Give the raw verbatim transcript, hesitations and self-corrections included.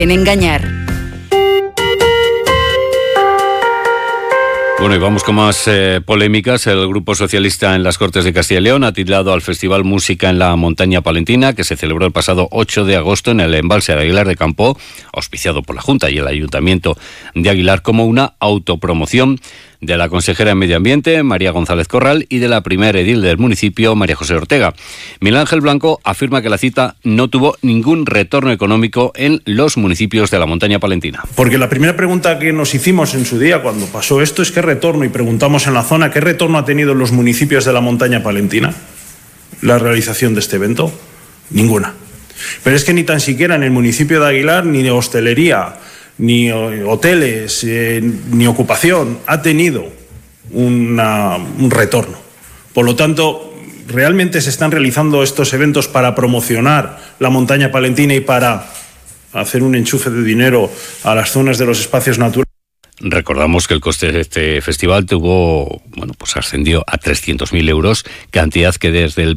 En engañar. Bueno, y vamos con más eh, polémicas. El Grupo Socialista en las Cortes de Castilla y León ha tildado al Festival Música en la Montaña Palentina, que se celebró el pasado ocho de agosto en el embalse de Aguilar de Campo, auspiciado por la Junta y el Ayuntamiento de Aguilar, como una autopromoción de la consejera de Medio Ambiente, María González Corral, y de la primera edil del municipio, María José Ortega. Miguel Ángel Blanco afirma que la cita no tuvo ningún retorno económico en los municipios de la Montaña Palentina. Porque la primera pregunta que nos hicimos en su día cuando pasó esto es qué retorno, y preguntamos en la zona qué retorno ha tenido en los municipios de la Montaña Palentina la realización de este evento. Ninguna. Pero es que ni tan siquiera en el municipio de Aguilar, ni hostelería, ni hoteles, eh, ni ocupación ha tenido una, un retorno. Por lo tanto, realmente se están realizando estos eventos para promocionar la Montaña Palentina y para hacer un enchufe de dinero a las zonas de los espacios naturales. Recordamos que el coste de este festival tuvo, bueno, pues ascendió a trescientos mil euros, cantidad que desde el